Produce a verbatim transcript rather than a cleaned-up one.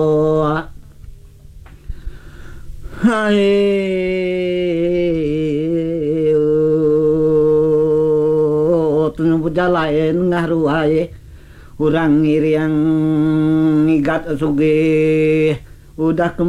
Puja lain ngaruh wae urang iriang ngigat sugih udah